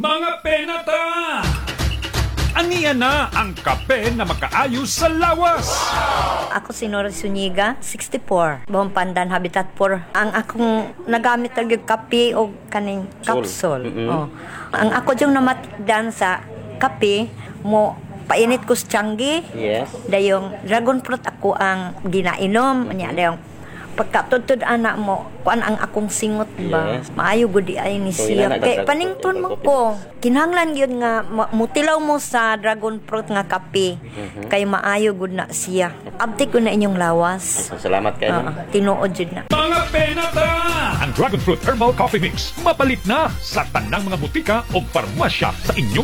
Mga penata! Aniya na ang kape na makaayos sa lawas. Ako si Nora Zuniga, 64. Buong Pandan, Habitat 4. Ang akong nagamit talaga kape o kaning capsule. Oh. Ang ako yung namatdan sa kape mo painit ko sa tiyanggi. Yes. Dayong dragon fruit ako ang ginainom. Anya dayong pagkatutod anak mo, kuan ang akong singot ba? Yes. Maayo gudi ay ni So, siya. ina na, Kay dragon panington fruit, mo dragon ko. Kinahanglan yun nga mutilaw mo sa dragon fruit nga kape. Kay maayo gud na siya. Abti ko na inyong lawas. Salamat kayo. Tinuod jud na. Mga penata! Ang Dragon Fruit Herbal Coffee Mix mapalit na sa tanang mga butika o farmasya sa inyong